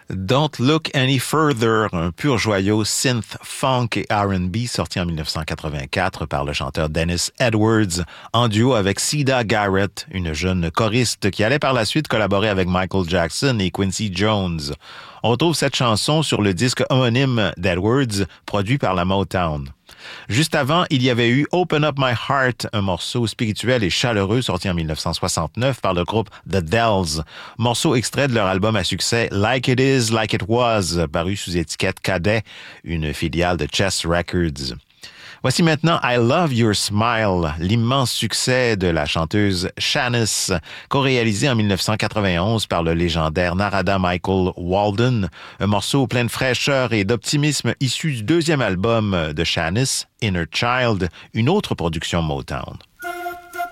Don't Look Any Further, un pur joyau synth, funk et R&B sorti en 1984 par le chanteur Dennis Edwards en duo avec Sida Garrett, une jeune choriste qui allait par la suite collaborer avec Michael Jackson et Quincy Jones. On retrouve cette chanson sur le disque homonyme d'Edwards, produit par la Motown. Juste avant, il y avait eu Open Up My Heart, un morceau spirituel et chaleureux sorti en 1969 par le groupe The Dells, morceau extrait de leur album à succès Like It Is, Like It Was, paru sous étiquette Cadet, une filiale de Chess Records. Voici maintenant I Love Your Smile, l'immense succès de la chanteuse Shanice, co-réalisé en 1991 par le légendaire Narada Michael Walden, un morceau plein de fraîcheur et d'optimisme issu du deuxième album de Shanice, Inner Child, une autre production Motown.